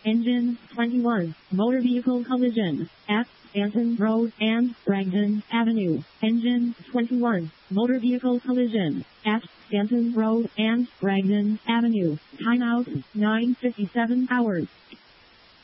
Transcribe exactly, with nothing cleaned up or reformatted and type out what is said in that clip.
Engine twenty-one. Motor vehicle collision at Stanton Road and Bragdon Avenue. Engine twenty-one. Motor vehicle collision at Stanton Road and Bragdon Avenue. Timeout nine fifty-seven hours.